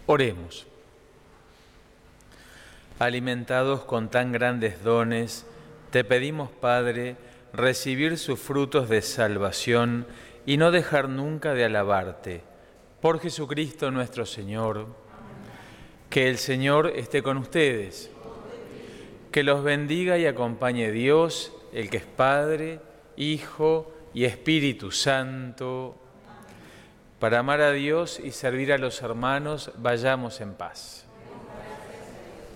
Oremos. Alimentados con tan grandes dones, te pedimos, Padre, recibir sus frutos de salvación y no dejar nunca de alabarte. Por Jesucristo nuestro Señor. Que el Señor esté con ustedes. Que los bendiga y acompañe Dios, el que es Padre, Hijo y Espíritu Santo. Para amar a Dios y servir a los hermanos, vayamos en paz.